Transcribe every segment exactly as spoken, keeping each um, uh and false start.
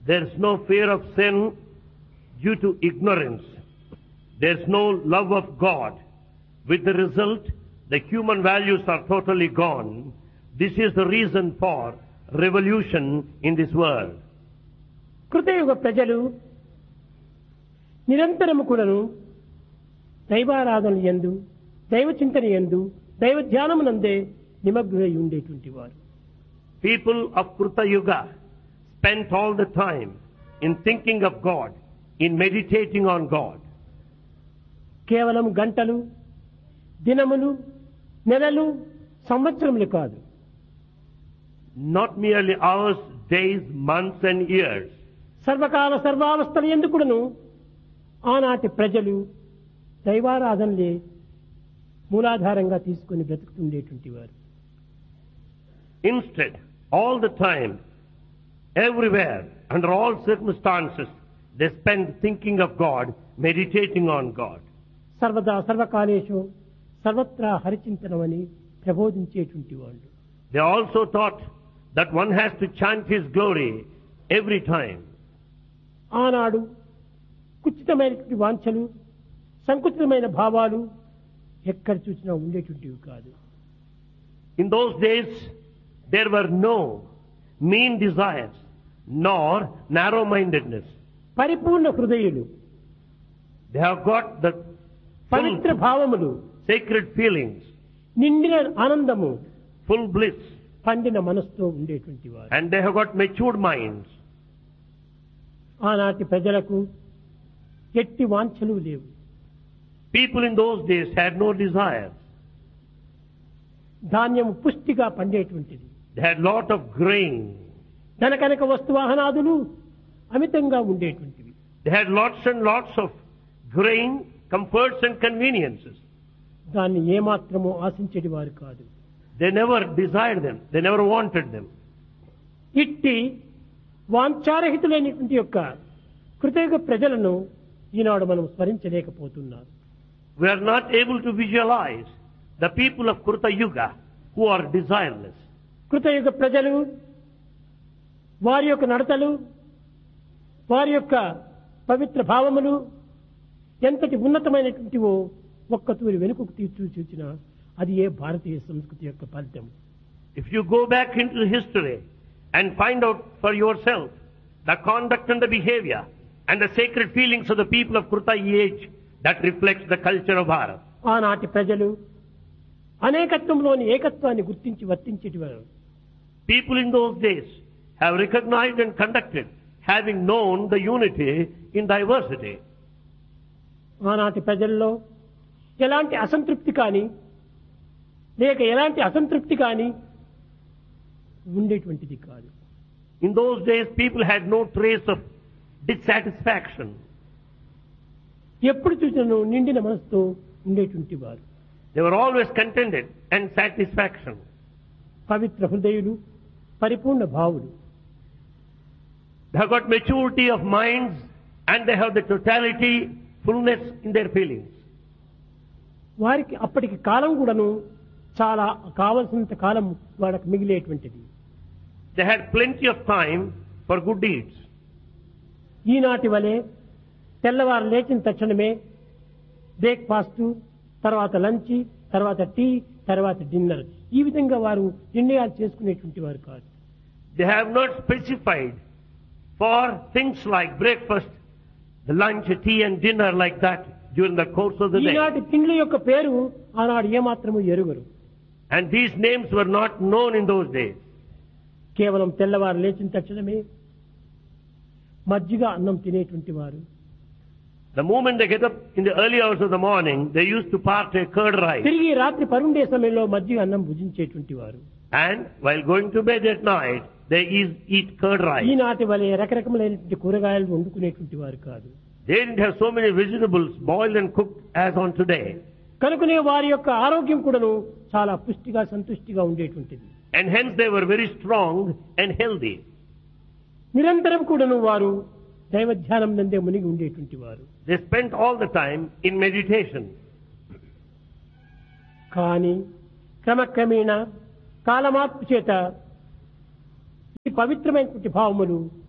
There is no fear of sin due to ignorance. There is no love of God. With the result, the human values are totally gone. This is the reason for revolution in this world. కృతయుగ ప్రజలు నిరంతరము కూడాను దైవారాధన యందు, దైవ చింతన యందు, దైవ ధ్యానమునందే నిమగ్నులై ఉండేటువంటి వారు. People of Kruta Yuga spent all the time in thinking of God, in meditating on God. కేవలం గంటలు, దినములు, నెలలు, సంవత్సరములు కాదు. Not merely hours, days, months and years. సర్వకాల సర్వావస్థల యందు కూడాను ఆనాటి ప్రజలు దైవారాధనలే మూలాధారంగా తీసుకుని బ్రతుకుతుండేటువంటి వారు. Instead, all the time, everywhere, under all circumstances, they spend thinking of God, meditating on God. సర్వదా సర్వకాలేషు సర్వత్రా హరిచింతనమని ప్రబోధించేటువంటి వాళ్ళు. They also taught that one has to chant His glory every time. ఆనాడు కుచితమైనటువంటి వాంఛలు, సంకుచితమైన భావాలు ఎక్కడ చూసినా ఉండేటువంటివి కాదు. In those days, there were no mean desires, nor narrow-mindedness. పరిపూర్ణ హృదయులు, They have got the Pavitra full భావములు, sacred feelings, నిండిన ఆనందము, full bliss, పండిన మనసుతో ఉండేటువంటి వారు. and they have got matured minds. ఆనాటి ప్రజలకు ఎట్టి వాంఛలు లేవు. People in those days had no desires. ధాన్యం పుష్టిగా పండేటువంటిది. They had lot of grain. ధనకనక వస్తువాహనాదులు అమితంగా ఉండేటువంటివి. They had lots and lots of grain, comforts and conveniences. దాన్ని ఏమాత్రమూ ఆశించేటి వారు కాదు. They never desired them. They never wanted them. ఇట్టి వాంఛారహితులైనటువంటి యొక్క కృతయుగ ప్రజలను ఈనాడు మనం స్మరించలేకపోతున్నాం. We are not able to visualize the people of Kruta Yuga who are desireless. కృతయుగ ప్రజలు వారి యొక్క నడతలు, వారి యొక్క పవిత్ర భావములు ఎంతటి ఉన్నతమైనటువంటివో ఒక్కతూరి వెనుకకు తీర్చు చూచిన అది ఏ భారతీయ సంస్కృతి యొక్క ఫలితం. If you go back into history and find out for yourself the conduct and the behavior and the sacred feelings of the people of Kruta age, that reflects the culture of Bharat. ఆనాటి ప్రజలు అనేకత్వంలోని ఏకత్వాన్ని గుర్తించి వర్తించేటివారు. People in those days have recognized and conducted, having known the unity in diversity. ఆనాటి ప్రజల్లో ఎలాంటి అసంతృప్తి కానీ లేక ఎలాంటి అసంతృప్తి కానీ ఉండేటువంటిది కాదు. In those days, people had no trace of dissatisfaction. ఎప్పుడు చూసినను నిండిన మనసుతో ఉండేటువంటి వారు. They were always contented and satisfaction. పవిత్ర హృదయులు, పరిపూర్ణ భావులు. They have got maturity of minds and they have the totality, fullness in their feelings. వారికి అప్పటికి కాలం కూడాను చాలా కావలసినంత కాలం వాళ్ళకి మిగిలేటువంటిది. They had plenty of time for good deeds. ఈనాటి వలె తెల్లవారు లేచిన తక్షణమే బ్రేక్ఫాస్ట్, తర్వాత లంచ్, తర్వాత టీ, తర్వాత డిన్నర్, ఈ విధంగా వారు నిర్ణయాలు చేసుకునేటువంటి వారు కాదు. They have not specified for things like breakfast, the lunch, tea and dinner like that during the course of the day. ఈనాటి తిండ్ల యొక్క పేరు ఆనాడు ఏమాత్రము ఎరుగరు. And these names were not known in those days. కేవలం తెల్లవారు లేచిన తక్షణమే మజ్జిగ అన్నం తినేటువంటి వారు. The moment they get up in the early hours of the morning, they used to partake curd rice. తిరిగి రాత్రి పరుండే సమయంలో మజ్జిగ అన్నం భుజించేటువంటి వారు. And while going to bed at night, they eat curd rice. ఈనాటి వలె రకరకములైనటువంటి కూరగాయలు వండుకునేటువంటి వారు కాదు. They didn't have so many vegetables boiled and cooked as on today. కనుకనే వారి యొక్క ఆరోగ్యం కూడాను చాలా పుష్టిగా సంతుష్టిగా ఉండేటువంటిది. And hence they were very strong and healthy. నిరంతరం కూడాను వారు దైవ ధ్యానం నందే మునిగి ఉండేటువంటి వారు. They spent all the time in meditation. కానీ క్రమక్రమేణా కాలమార్పు చేత ఈ పవిత్రమైనటువంటి భావములు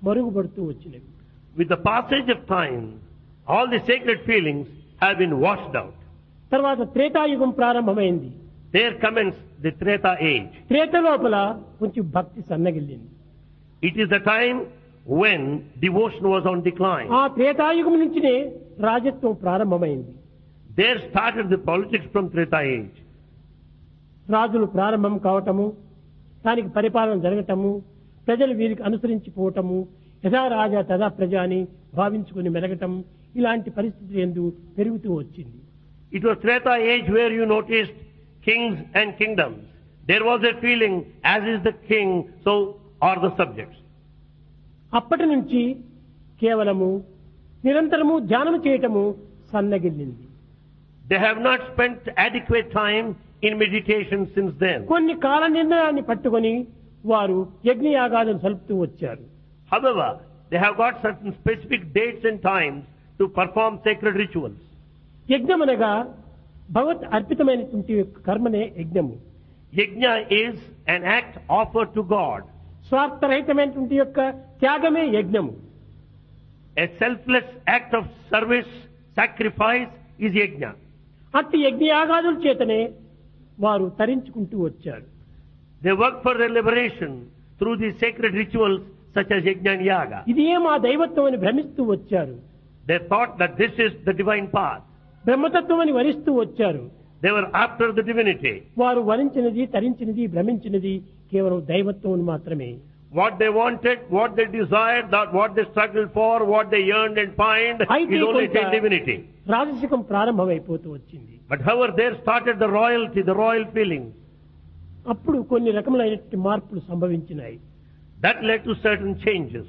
మరుగుపడుతూ వచ్చినవి. With the passage of time, all the sacred feelings have been washed out. తర్వాత త్రేతాయుగం ప్రారంభమైంది. There commenced the Treta age. Treta లోపల కొంచెం భక్తి సన్నగిల్లింది. It is the time when devotion was on decline. ఆ త్రేతాయుగం నుంచినే రాజత్వం ప్రారంభమైంది. There started the politics from Treta age. రాజులు ప్రారంభం కావటము, దానికి పరిపాలన జరగటము, ప్రజలు వీరికి అనుసరించిపోవటము, యథా రాజా తదా ప్రజ అని భావించుకుని మెలగటం, ఇలాంటి పరిస్థితి ఎందు పెరుగుతూ వచ్చింది. It was Treta age where you noticed kings and kingdoms. There was a feeling, as is the king, so are the subjects. అప్పటి నుంచి కేవలము నిరంతరము ధ్యానం చేయటము సన్నగిల్లింది. They have not spent adequate time in meditation since then. కొన్ని కాల నిర్ణయాన్ని పట్టుకొని వారు యజ్ఞయాగాదులు సలుపుతూ వచ్చారు. However, they have got certain specific dates and times to perform sacred rituals. యజ్ఞమనగా భగవత్ అర్పితమైనటువంటి కర్మనే యజ్ఞము. Yajna is an act offered to God. స్వార్థరహితమైనటువంటి యొక్క త్యాగమే యజ్ఞము. A selfless act of service, sacrifice is yajna. అట్టి యజ్ఞయాగాదుల చేతనే వారు తరించుకుంటూ వచ్చారు. They work for their liberation through these sacred rituals such as yajna and yaga. ఇదే మా దైవత్వం అని భ్రమిస్తూ వచ్చారు. They thought that this is the divine path. బ్రహ్మతత్వం అని వరిస్తూ వచ్చారు. They were after the divinity. వారు వరించినది, తరించినది, భ్రమించినది కేవలం దైవత్వం మాత్రమే. What they wanted, what they desired, that what they struggled for, what they yearned and find is only the divinity. రాజసికం ప్రారంభమైపోతూ వచ్చింది. But however, there started the royalty, the royal feelings. అప్పుడు కొన్ని రకములైనటువంటి మార్పులు సంభవించినాయి. That led to certain changes.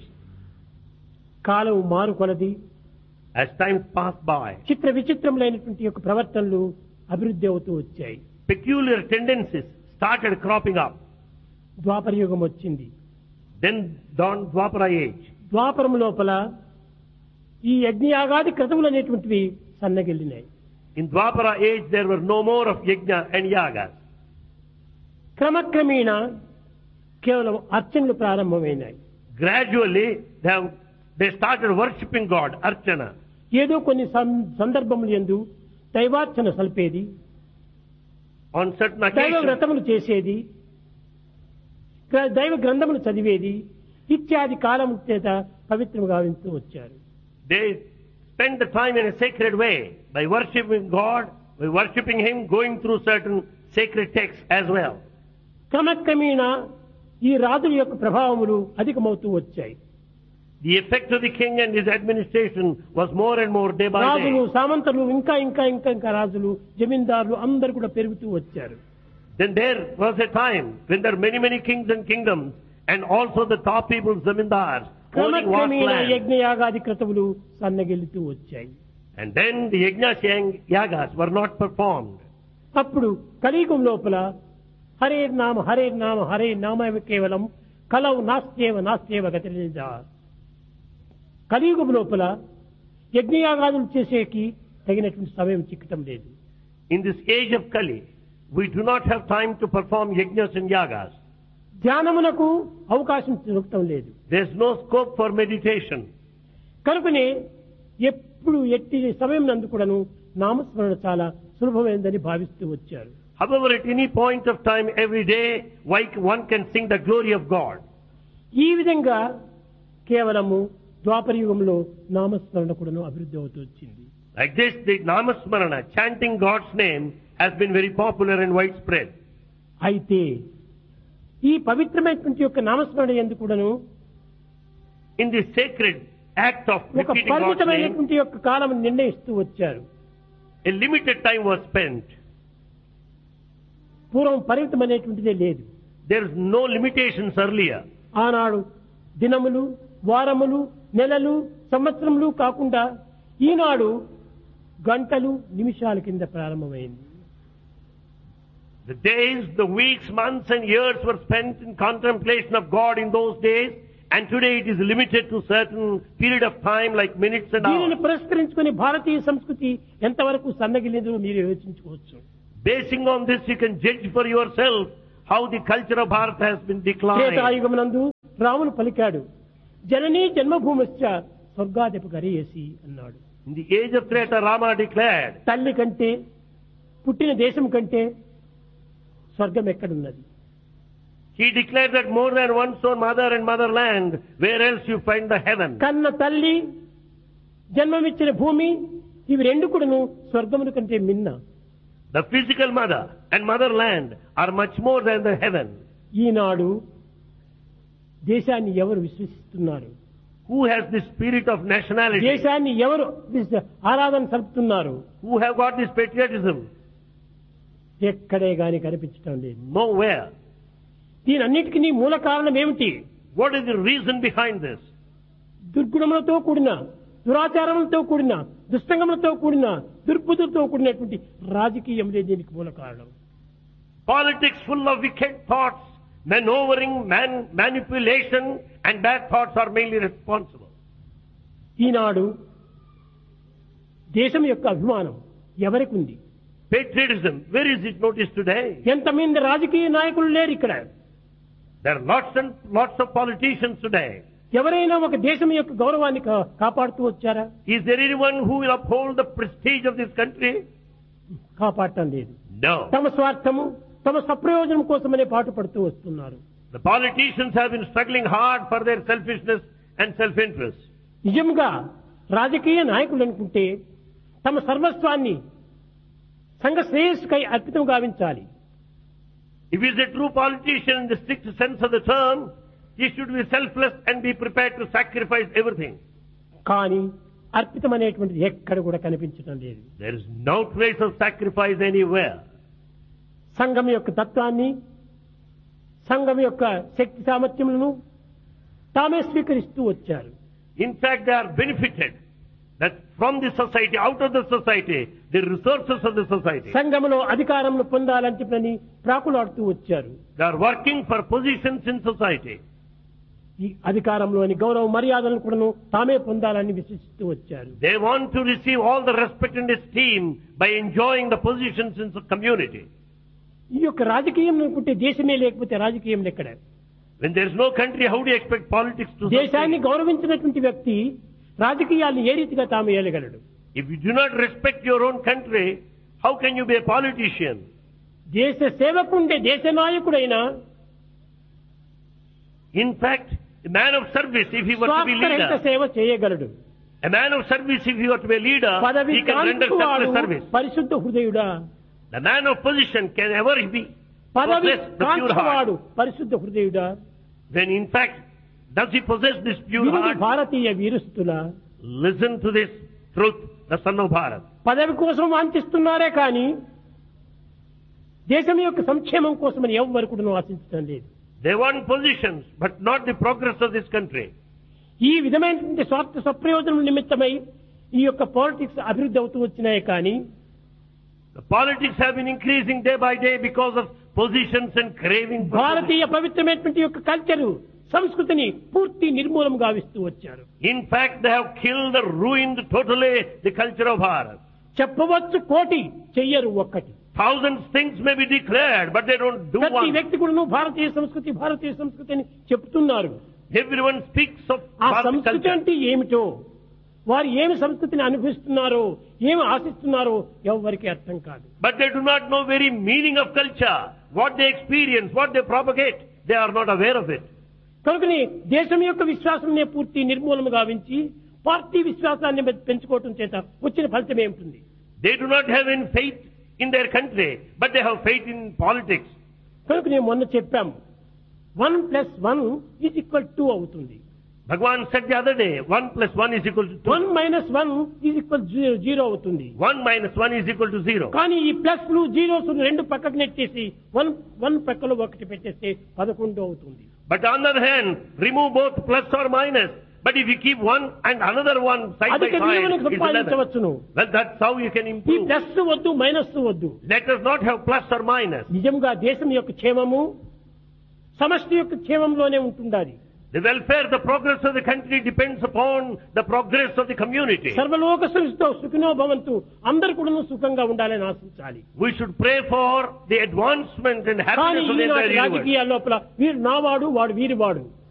కాలం మారు కొలది As time passed by, చిత్ర విచిత్రములైనటువంటి యొక్క ప్రవర్తనలు అభివృద్ధి అవుతూ వచ్చాయి. peculiar tendencies started cropping up. ద్వాపర యుగం వచ్చింది. Then dawned Dwapara age. ద్వాపరం లోపల ఈ యజ్ఞయాగాది క్రతువులు అనేటువంటివి సన్నగిల్లినాయి. In Dwapara age, there were no more of yajna and yagas. క్రమక్రమేణ కేవలం అర్చనలు ప్రారంభమైనాయి. Gradually, they, have, they started worshipping God, archana. ఏదో కొన్ని సందర్భములు యందు దైవార్చన సల్పేది, On certain దైవ occasions, వ్రతములు చేసేది, దైవ గ్రంథములు చదివేది ఇత్యాది కాలం చేత పవిత్రం గావిస్తూ వచ్చారు. they spend the time in a sacred way by worshipping God, by worshipping Him, going through certain sacred texts as well. క్రమక్రమేణ ఈ రాజుల యొక్క ప్రభావములు అధికమవుతూ వచ్చాయి. The effect of the king and his administration was more and more day by రాజులు, day. సామంతులు, ఇంకా ఇంకా ఇంకా ఇంకా రాజులు, జమీందారులు అందరూ కూడా పెరుగుతూ వచ్చారు. Then there was a time when there were many, many kings and kingdoms, and also the top people, zamindars, owning vast క్రమక్రమేణ land. యజ్ఞయాగాది క్రతువులు సన్నగిల్లుతూ వచ్చాయి. And then the yajnas and yagas were not performed. అప్పుడు కలియుగం లోపల హరే నామ హరే నామ హరే నామ కేవలం కలవు నాస్త్యేవ నాస్త్యేవ గతిరేజ. కలియుగం లోపల యజ్ఞయాగాదులు చేసేకి తగినటువంటి సమయం చిక్కటం లేదు. In this age of Kali, we do not have time to perform yajnas and yagas. ధ్యానమునకు అవకాశం దొరకటం లేదు. There is no scope for meditation. కనుకనే ఎప్పుడు ఎట్టి సమయం నందు కూడాను నామస్మరణ చాలా సులభమైందని భావిస్తూ వచ్చారు. However, at any point of time, every day, one can sing the glory of God. ఈ విధంగా కేవలము ద్వాపర యుగంలో నామస్మరణ కూడాను అభివృద్ధి అవుతూ వచ్చింది. Like this, the Namasmarana, chanting God's name, has been very popular and widespread. అయితే ఈ పవిత్రమైనటువంటి యొక్క నామస్మరణ ఎందుకు కూడాను In this sacred act of ఒక repeating God's name, పరిమితమైనటువంటి యొక్క కాలం నిర్ణయిస్తూ వచ్చారు. a limited time was spent. పూర్వం పరిమితమైనటువంటిదే లేదు. There is no limitations earlier. ఆనాడు దినములు, వారములు, నెలలు, సంవత్సరములు కాకుండా ఈనాడు గంటలు, నిమిషాల కింద ప్రారంభమైంది. The days, the weeks, months and years were spent in contemplation of God in those days, and today it is limited to certain period of time like minutes and దీనిని hours. పురస్కరించుకుని భారతీయ సంస్కృతి ఎంతవరకు సన్నగిలిందో మీరు యోచించుకోవచ్చు. Basing on this, you can judge for yourself how the culture of Bharat has been declined. త్రేతాయుగమునందు రాముడు పలికాడు, జననీ జన్మభూమిశ్చ స్వర్గాధిప గరీయసి అన్నాడు. In the age of Treta, Rama declared, తల్లి కంటే పుట్టిన దేశం కంటే స్వర్గం ఎక్కడున్నది? he declared that more than one's own mother and motherland, where else you find the heaven? కన్న తల్లి, జన్మమిచ్చిన భూమి, ఇవి రెండు కూడాను స్వర్గముల కంటే మిన్న. The physical mother and motherland are much more than the heaven. ఈనాడు దేశాన్ని ఎవరు విశ్వసిస్తున్నారు? Who has the spirit of nationality? దేశాన్ని ఎవరు విశ్వ- ఆరాధన సలుపుతున్నారు? Who have got this patriotism? ఎక్కడే గాని కనిపించటం లేదు. Nowhere. దీనన్నిటికీ మూల కారణం ఏమిటి? What is the reason behind this? దుర్గుణములతో కూడిన, దురాచారములతో కూడిన, దుష్టంగములతో కూడిన, దుర్బుద్ధులతో కూడినటువంటి రాజకీయములే దీనికి మూల కారణం. Politics full of wicked thoughts, maneuvering, man, manipulation and bad thoughts are mainly responsible. ఈనాడు దేశం యొక్క అభిమానం ఎవరికి ఉంది? Patriotism, where is it noticed today? ఎంతమంది రాజకీయ నాయకులు లేరు ఇక్కడ. There are lots and lots of politicians today. ఎవరైనా ఒక దేశం యొక్క గౌరవాన్ని కా- కాపాడుతూ వచ్చారా? Is there anyone who will uphold the prestige of this country? కాపాడటం లేదు. No. తమ స్వార్థము, తమ సప్రయోజనం కోసమనే పాటుపడుతూ వస్తున్నారు. The politicians have been struggling hard for their selfishness and self-interest. నిజంగా రాజకీయ నాయకులు అనుకుంటే తమ సర్వస్వాన్ని సంఘ శ్రేయస్సుకై అర్పితం గావించాలి. If he is a true politician in the strict sense of the term, he should be selfless and be prepared to sacrifice everything. కానీ అర్పితం అనేటువంటిది ఎక్కడ కూడా కనిపించడం లేదు. There is no trace of sacrifice anywhere. సంఘం యొక్క తత్వాన్ని, సంఘం యొక్క శక్తి సామర్థ్యములను తామే స్వీకరిస్తూ వచ్చారు. In fact, they are benefited that from the society, out of the society, the resources of the society. సంఘములో అధికారమును పొందాలని చెప్పని ప్రాకులాడుతూ వచ్చారు. They are working for positions in society. ఈ అధికారంలోని గౌరవ మర్యాదలను కూడాను తామే పొందాలని విశ్వసిస్తూ వచ్చారు. They want to receive all the respect and esteem by enjoying the positions in the community. ఈ యొక్క రాజకీయం అనుకుంటే దేశమే లేకపోతే రాజకీయం ఎక్కడ? When there is no country, how do you expect politics to దేశాన్ని sustain? గౌరవించినటువంటి వ్యక్తి రాజకీయాలను ఏ రీతిగా తాము ఏలగలడు? If you do not respect your own country, how can you be a politician? దేశ సేవకుండే దేశ నాయకుడైనా In fact, a man of service, if he were to be స్వార్థరహిత leader, సేవ చేయగలడు. a man of service, if he were to be a leader, పదవి he can render కాంక్షవాడు selfless service. పరిశుద్ధ హృదయుడా. The man of position can ever be పదవి possess the pure heart. కాంక్షవాడు పరిశుద్ధ హృదయుడా. Then in fact, does he possess this pure వీరు heart? Bharatiya వీరస్తుల Listen to this truth, the son of Bharat. పదవి కోసం వాంఛిస్తున్నారే కానీ దేశం యొక్క సంక్షేమం కోసమని ఎవరు కూడా ఆశించడం లేదు. They want positions, but not the progress of this country. ఈ విధమైనటువంటి స్వార్థ సప్రయోజనం నిమిత్తమై ఈ యొక్క పాలిటిక్స్ అభివృద్ధి అవుతూ వచ్చినాయి కానీ The politics have been increasing day by day because of positions and craving for భారతీయ పవిత్రమైనటువంటి యొక్క కల్చరు, సంస్కృతిని పూర్తి నిర్మూలం గావిస్తూ వచ్చారు. positions. In fact, they have killed or ruined totally the culture of Bharat. చెప్పవచ్చు కోటి, చెయ్యరు ఒక్కటి. Thousands things may be declared, but they don't do ప్రతి one. వ్యక్తి కూడా భారతీయ సంస్కృతి భారతీయ సంస్కృతి అని చెప్తున్నారు. Everyone speaks of ఆ Bharat సంస్కృతి culture. అంటే ఏమిటో, వారు ఏమి సంస్కృతిని అనుభవిస్తున్నారో, ఏమి ఆశిస్తున్నారో ఎవరికి అర్థం కాదు. But they do not know very meaning of culture, what they experience, what they propagate. They are not aware of it. కనుకని దేశం యొక్క విశ్వాసాన్ని పూర్తి నిర్మూలన గావించి పార్టీ విశ్వాసాన్ని పెంచుకోవటం చేత వచ్చిన ఫలితం ఏమిటి? They do not have any faith in their country, but they have faith in politics. కనుక నేను మొన్న చెప్పాము, one plus one is equal two అవుతుంది. Bhagavan said the other day, one plus one is equal to two. One minus one is equal zero అవుతుంది. one minus one is equal to zero. కానీ ఈ plus లు zeros రెండు పక్కకు నెట్టేసి one one పక్కలో ఒకటి పెట్టేస్తే పదకొండు అవుతుంది. But on the other hand, remove both plus or minus. But if you keep one and another one side by అధిక side, విలువను it's eleven. సంపాదించవచ్చును. Well, that's how you can ఈ improve. ప్లస్ వద్దు, minus వద్దు. Let us not have plus or minus. నిజంగా దేశం యొక్క క్షేమము సమష్టి యొక్క క్షేమంలోనే ఉంటుండాలి. The welfare, the progress of the country depends upon the progress of the community. సర్వలోక సృష్టితో సుఖినో భవంతు, అందరు కూడా సుఖంగా ఉండాలని ఆశించాలి. We should pray for the advancement and కానీ happiness of the ఈనాటి entire universe. రాజకీయాల లోపల వీరు నావాడు, వాడు వీరివాడు.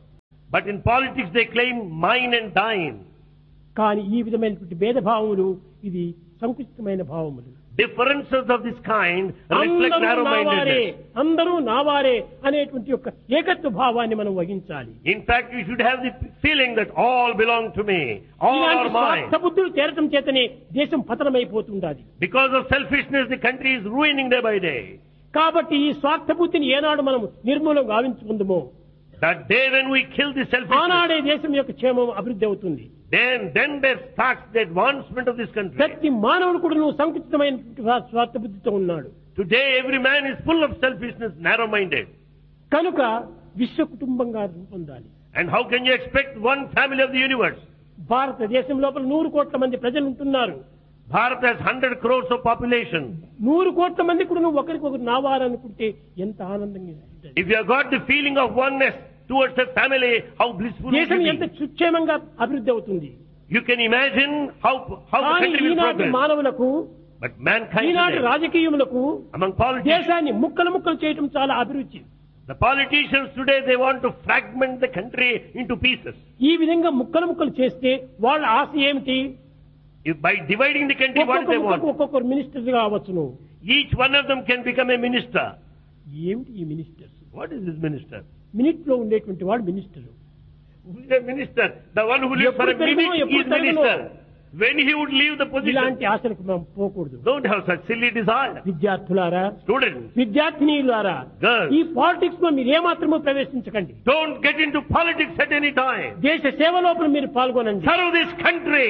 But in politics they claim mine and thine. కానీ ఈ విధమైనటువంటి భేదభావములు ఇది సంకుచితమైన భావములు. Differences of this kind reflect అందరూ నావారే, narrow-mindedness. అందరూ నావారే అనేటువంటి యొక్క ఏకత్వ భావాన్ని మనం వహించాలి. In fact, you should have the feeling that all belong to me, all ఇలాంటి are mine. స్వార్థ బుద్ధులు చేరటం చేతనే దేశం పతనమైపోతుండాలి. Because of selfishness, the country is ruining day by day. కాబట్టి ఈ స్వార్థ బుద్ధిని ఏనాడు మనం నిర్మూలం గావించుకుందామో That day when we kill the selfishness, ఆనాడే దేశం యొక్క క్షేమం అభివృద్ధి అవుతుంది. then then there starts the advancement of this country. ప్రతి మానవుడు కూడా నువ్వు సంకుచితమైన స్వార్థ బుద్ధితో ఉన్నాడు. Today every man is full of selfishness, narrow-minded. కనుక విశ్వ కుటుంబంగా రూపొందాలి. And how can you expect one family of the universe? భారతదేశం లోపల నూరు కోట్ల మంది ప్రజలు ఉంటున్నారు. Bharat has one hundred crores of population. నూరు కోట్ల మంది కూడా నువ్వు ఒకరికొకరు నావాలనుకుంటే ఎంత ఆనందంగా ఉంటుంది. If you have got the feeling of oneness towards a family, how blissful it దేశం will ఎంత be. సుక్షేమంగా అభివృద్ధి అవుతుంది. You can imagine how how the కానీ country will ఈనాటి progress. మానవులకు, But mankind ఈనాటి today, రాజకీయములకు among politicians, దేశాన్ని ముక్కలు ముక్కలు చేయటం చాలా అభిరుచి. the politicians today, they want to fragment the country into pieces. ఈ విధంగా ముక్కలు ముక్కలు చేస్తే వాళ్ళ ఆశ ఏమిటి? If by dividing the country, what ఒక్కొక్క they ముక్కకు want? ఒక్కొక్కరు మినిస్టర్ కావచ్చును. Each one of them can become a minister. ఏమిటి ఈ ministers? What is this minister? Minute లో ఉండేటువంటి వాడు minister. Who is a minister? The one who lives for a ఎప్పుడు పెరుగునో, minute ఎప్పుడు is తరుగునో. minister. When he would leave the position, ఇలాంటి ఆశలకు మనం పోకూడదు. don't have such silly desire. విద్యార్థులారా, Students, విద్యార్థినీలారా, girls, ఈ పాలిటిక్స్ లో మీరు ఏమాత్రమూ ప్రవేశించకండి. don't get into politics at any time. దేశ సేవ లోపల మీరు పాల్గొనండి. Serve this country.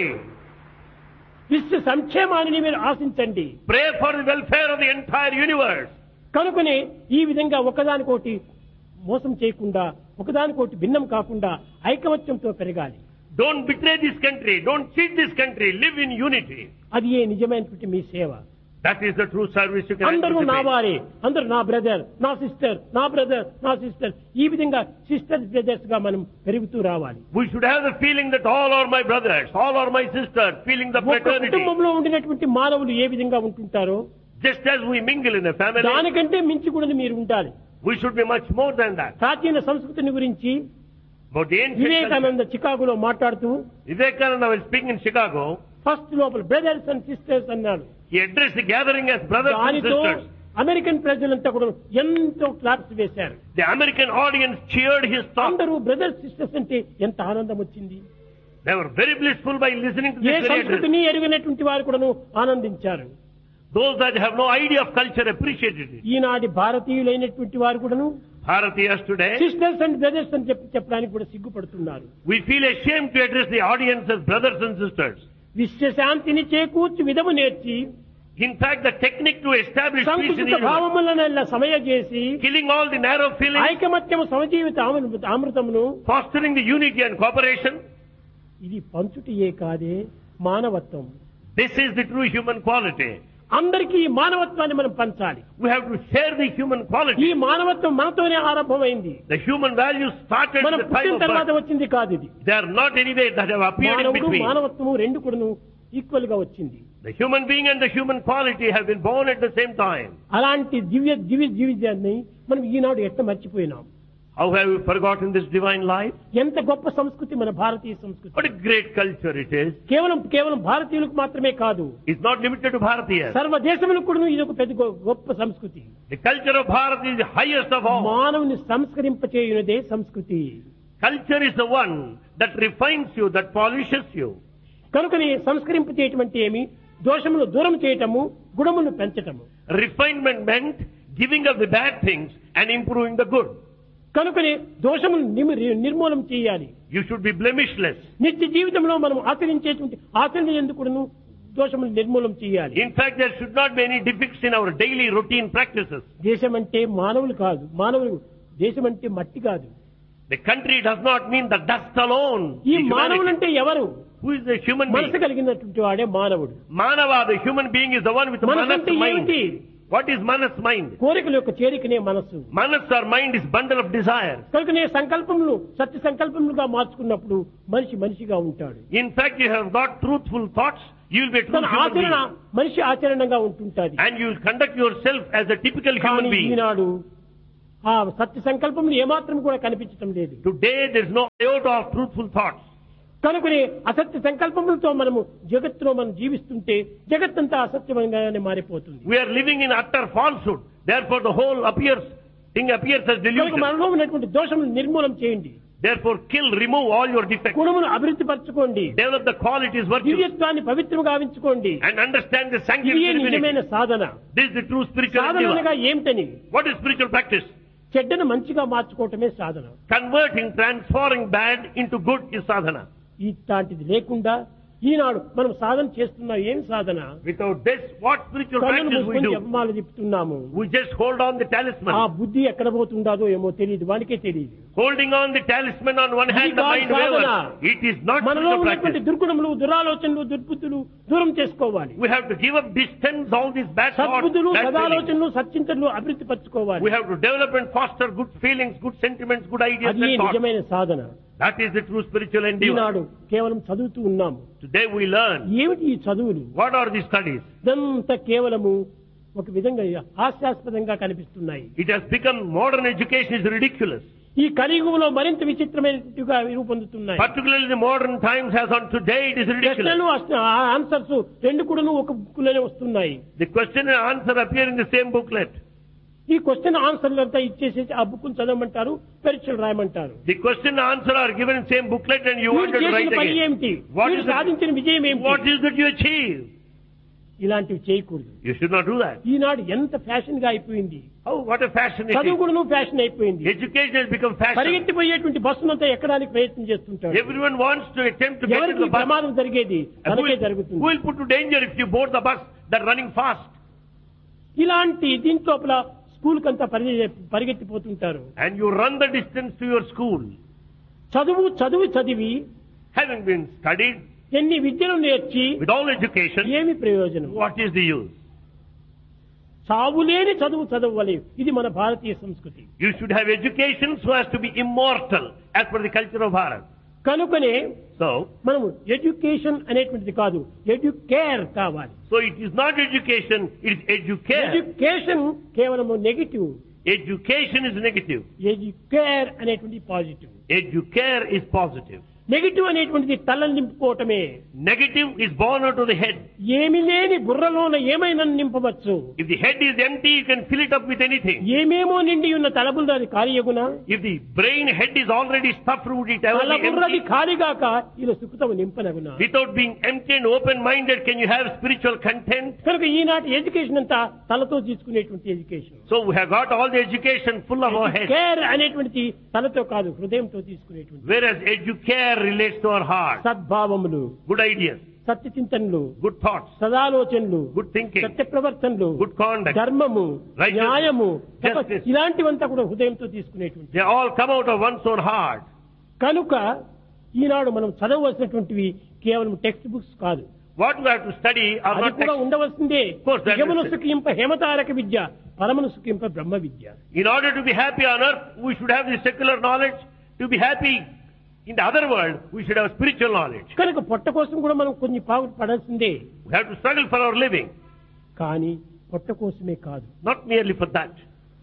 విశ్వ సంక్షేమాన్ని మీరు ఆశించండి. Pray for the welfare of the entire universe. కనుకనే ఈ విధంగా ఒకదానికోటి మోసం చేయకుండా, ఒకదానికోటి భిన్నం కాకుండా ఐకమత్యంతో పెరగాలి. Don't betray this country. Don't cheat this country. Live in unity. అది ఏ నిజమైనటువంటి మీ సేవ. That is the true service you can అందరూ నా anticipate. వారే, అందరూ నా బ్రదర్, నా సిస్టర్, నా బ్రదర్, నా సిస్టర్, ఈ విధంగా సిస్టర్స్ బ్రదర్స్ గా మనం పెరుగుతూ రావాలి. We should have the feeling that all are my brothers, all are my sisters, feeling the ఒక fraternity. కుటుంబంలో ఉండినటువంటి మానవులు ఏ విధంగా ఉంటుంటారో Just as we mingle in a family, దానికంటే మించి కూడా మీరు ఉండాలి. we should be much more than that. ప్రాచీన సంస్కృతిని గురించి But the ancient culture, Vivekananda చికాగోలో మాట్లాడుతూ Vivekananda was speaking in Chicago. First లోపల బ్రదర్స్ అండ్ సిస్టర్స్ అన్నాడు. He addressed the gathering as brothers and దానితో sisters. అమెరికన్ ప్రజలంతా కూడా ఎంతో క్లాప్స్ వేశారు. The American audience cheered his talk. అందరూ బ్రదర్స్ సిస్టర్స్ అంటే ఎంత ఆనందం వచ్చింది. They were very blissful by listening to A this very address. సంస్కృతిని ఎరుగినటువంటి వారు కూడాను ఆనందించారు. Those that have no idea of culture appreciated it. ఈనాటి భారతీయులైనటువంటి వారు కూడాను Bharatiyas today, sisters and brothers అని చెప్పి చెప్పడానికి కూడా సిగ్గుపడుతున్నారు. we feel ashamed to address the audience as brothers and sisters. విశ్వశాంతిని చేకూర్చి విధము నేర్చి In fact, the technique to establish peace in the సంకుచిత universe, భావములనెల్ల సమయ చేసి killing all the narrow feelings, ఐకమత్యము సమజీవిత అమృ- అమృతమును fostering the unity and cooperation, ఇది పంచుటియే కాదే మానవత్వం. this is the true human quality. అందరికీ ఈ మానవత్వాన్ని మనం పంచాలి. We have to share the human ఈ quality. మానవత్వం మనతోనే ఆరంభమైంది. The human values started మనం at the time పుట్టిన of తర్వాత birth. వచ్చింది కాదు ఇది. They are not anyway that have appeared in మానవుడు between. మానవత్వము రెండు కూడాను ఈక్వల్ గా వచ్చింది. The human being and the human quality have been born at the same time. అలాంటి దివ్య దివ్య జీవితాన్ని మనం ఈనాడు ఎట్ట మర్చిపోయినాం. How have we forgotten this divine life? ఎంత గొప్ప సంస్కృతి మన భారతీయ సంస్కృతి. What a great culture it is. కేవలం కేవలం భారతీయులకు మాత్రమే కాదు, It's not limited to Bharatiyas. సర్వ దేశములకు కూడా ఇది ఒక పెద్ద గొ- గొప్ప సంస్కృతి. The culture of Bharat is the highest of all. మానవుని సంస్కరింపచేయునదే సంస్కృతి. Culture is the one that refines you, that polishes you. కనుకని సంస్కరింపచేయటం ఏమి? దోషములు దూరం చేయటము, గుణమును పెంచటము. Refinement meant giving up the bad things and improving the good. కనుకని దోషములు నిమి- నిర్మూలన చేయాలి. You should be blemishless. నిత్య జీవితంలో మనం ఆచరించేటువంటి ఆచరణ ఎందుకును దోషములు నిర్మూలన చేయాలి. In fact, there should not be any defects in our daily routine practices. దేశం అంటే మానవులు కాదు, మానవులు దేశం అంటే మట్టి కాదు. The country does not mean the dust alone. ఈ The మానవులు humanity. అంటే ఎవరు? Who is the human మనసు being? కలిగినటువంటి వాడే మానవుడు. Manava, the human being, is the one with the మనసు manas అంటే mind. ఏమిటి? What is manas mind? కోరికల యొక్క చేరికనే మనస్సు. Manas or mind is bundle of desire. కనుకనే సంకల్పములు సత్య సంకల్పములుగా మార్చుకున్నప్పుడు మనిషి మనిషిగా ఉంటాడు. In fact, you have got truthful thoughts, you will be a true తన human ఆచరణ being. మనిషి ఆచరణంగా ఉంటుంటాది. And you will conduct yourself as a typical human కానీ being. ఈనాడు ఆ సత్య సంకల్పం ఏమాత్రం కూడా కనిపించటం లేదు. Today there is no iota of truthful thoughts. కనుకనే అసత్య సంకల్పములతో మనము జగత్తులో మనం జీవిస్తుంటే జగత్తంతా అసత్యమంగానే మారిపోతుంది. We are living in utter falsehood. Therefore the whole appears, thing appears as కనుక delusion. మనలో ఉన్నటువంటి దోషములను నిర్మూలన చేయండి. Therefore kill, remove all your defects. గుణమును అభివృద్ధి పరచుకోండి. Develop the qualities, virtues, దివ్యత్వాన్ని పవిత్రంగా గావించుకోండి. and understand the sanctity ఇదే of divinity. నిజమైన సాధన. This is the true spiritual Sadhana endeavor. అనగా ఏమిటని? What is spiritual practice? చెడ్డను మంచిగా మార్చుకోవటమే సాధన. Converting, transforming bad into good is sadhana. ఇట్లాంటిది లేకుండా ఈనాడు మనం సాధన చేస్తున్నాం. ఏం సాధన? Without this, what spiritual కన్నులు practice we మూసుకొని do? జపమాల తిప్పుతున్నాము. We just hold on the ఆ talisman. బుద్ధి ఎక్కడ పోతుండాదో ఏమో తెలియదు, వానికే తెలియదు. Holding on the talisman on one hand, ఇది the కాదు mind Sadhana. wavers. It is not మనలో spiritual ఉన్నటువంటి practice. దుర్గుణములు, దురాలోచనలు, దుర్బుద్ధులు దూరం చేసుకోవాలి. We have to give up, distance all these bad thoughts, సద్బుద్ధులు, bad feelings. సదాలోచనలు, సచ్చింతనలు అభివృద్ధి పరచుకోవాలి. We have to develop and foster good feelings, good sentiments, good ideas అది and thoughts. నిజమైన సాధన. That is the true spiritual endeavor. ఈనాడు కేవలం చదువుతూ ఉన్నాము. Today we learn. ఏమిటి ఈ చదువులు? What are these studies? ఇదంతా కేవలము ఒక విధంగా హాస్యాస్పదంగా కనిపిస్తున్నాయి. It has become, modern education is ridiculous. ఈ కలియుగంలో మరింత విచిత్రమైనట్టుగా రూపొందుతున్నాయి. Particularly the modern times as on today, it is ridiculous. ప్రశ్నలు ఆన్సర్స్ రెండు కూడాను ఒక బుక్ లోనే వస్తున్నాయి. The question and answer appear in the same booklet. ఈ క్వశ్చన్ ఆన్సర్లు అంతా ఇచ్చేసి ఆ బుక్ చదవమంటారు, పరీక్షలు రాయమంటారు. The question and answer are given in same booklet and you want వీడు to చేసిన write పని again. ఏమిటి? What వీడు is it? సాధించిన విజయం ఏమిటి? What is that you achieve? ఇలాంటివి చేయకూడదు. You should not do that. ఈనాడు ఎంత ఫ్యాషన్ గా అయిపోయింది. Oh, what a fashion it చదువు is. కూడా ఫ్యాషన్ అయిపోయింది. Education has become fashion. పరిగెత్తిపోయేటువంటి బస్సునంతా ఎక్కడానికి ప్రయత్నం చేస్తుంటారు. Everyone wants to attempt to get into ఎవరికి the bus. ప్రమాదం జరిగేది Who తనకే will, who జరుగుతుంది. will put to danger if you board the bus that running fast? ఇలాంటి దీంట్లోపల స్కూల్ కంతా పరిగెత్తిపోతుంటారు. And you run the distance to your school. చదువు చదువు చదివి Having been studied ఎన్ని విద్యలు నేర్చి with all education, ఏమి ప్రయోజనం? what is the use? చావులేని చదువు చదవాలి. ఇది మన భారతీయ సంస్కృతి. You should have education so as to be immortal as per the culture of Bharat. కనుకనే So, మనము ఎడ్యుకేషన్ అనేటువంటిది కాదు, ఎడ్యుకేర్ కావాలి. so it is not education, it is educare. Education కేవలము negative, Education is negative. Educare అనేటువంటి positive. Educare is positive. Negative అనేటువంటిది తలని నింపుకోవటమే. Negative is born out of the head. ఏమి లేని బుర్రలోన ఏమైనా నింపవచ్చు. If the head is empty, you can fill it up with anything. ఏమేమో నిండి ఉన్న తలబుర్ర అది ఖాళీయగునా? If the brain head is already stuffed, would it ever be తలబుర్రది empty? ఖాళీగాక ఇలా సుఖతము నింపనగునా? Without being empty and open-minded, can you have spiritual content? కనుక ఈనాటి education అంతా తలతో తీసుకునేటువంటి education. So we have got all the education full of our head. Care అనేటువంటిది తలతో కాదు, హృదయంతో తీసుకునేటువంటి. Whereas educare relates to our heart. సద్భావములు, Good ideas, Satya చింతనలు, good thoughts, సదాలోచనలు, good thinking, సత్య ప్రవర్తనలు, good conduct. ధర్మము, Righteousness, న్యాయము, justice. ఇలాంటివంతా కూడా హృదయంతో తీసుకునేటువంటి. They all come out of one's own heart. కనుక ఈనాడు మనం చదవవలసినటువంటివి కేవలం టెక్స్ట్ బుక్స్ కాదు, What we have to study are అది not కూడా texts. ఉండవలసిందే. course, that is జగమును it. సుఖింప హేమతారక Vidya, పరమను సుఖింప Brahma Vidya. In order to be happy on earth, we should have the secular knowledge. To be happy in the other world, we should have spiritual knowledge. కనుక పొట్ట కోసం కూడా మనం కొన్ని పావులు పడాల్సిందే. We have to struggle for our living. కానీ పొట్ట కోసమే కాదు, Not merely for that.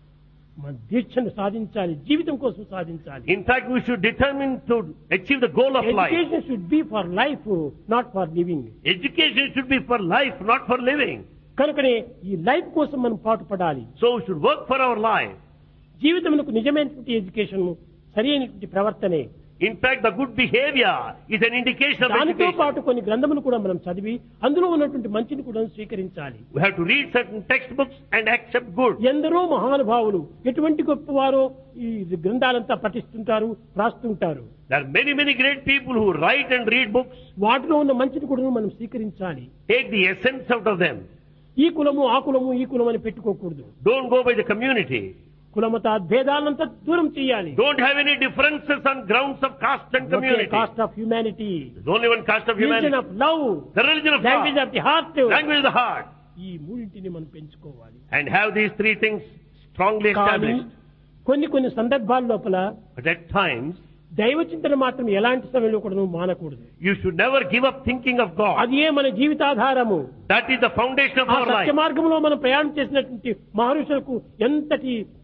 మన దీక్షను సాధించాలి, జీవితం కోసం సాధించాలి. In fact, we should determine to achieve the goal of life. Education should be for life, not for living. Education should be for life, not for living. కనుకనే ఈ life కోసం మనం పాటుపడాలి. So we should work for our life. జీవితమునకు నిజమైనటువంటి education సరి అయినటువంటి ప్రవర్తనే. In fact, the good behavior is an indication of దానితో education. పాటు కొన్ని గ్రంథములు కూడా మనం చదివి అందులో ఉన్నటువంటి మంచిని కూడా స్వీకరించాలి. We have to read certain textbooks and accept good. ఎందరో మహానుభావులు ఎటువంటి గొప్పవారో ఈ గ్రంథాలంతా పఠిస్తుంటారు, రాస్తుంటారు. There are many, many great people who write and read books. వాటిలో ఉన్న మంచిని కూడా మనం స్వీకరించాలి. Take the essence out of them. ఈ కులము ఆ కులము ఈ కులం అని పెట్టుకోకూడదు. Don't go by the community. కులమత భేదాలంతా దూరం చేయాలి. Don't have any differences on grounds of caste and community. Cost of humanity, There's only one caste of humanity. Religion of love, The religion of language love, of the heart. language of the heart. ఈ మూడింటిని మనం పెంచుకోవాలి. And have these three things strongly కానీ established. కొన్ని కొన్ని సందర్భాల లోపల But at times, దైవ చింతన మాత్రం ఎలాంటి సమయంలో కూడా నువ్వు మానకూడదు. you should never give up thinking of God. అది ఏ మన జీవితాధారము. That is the foundation of ఆ our సత్య life. మార్గంలో మనం ప్రయాణం చేసినటువంటి మహర్షులకు ఎంతటి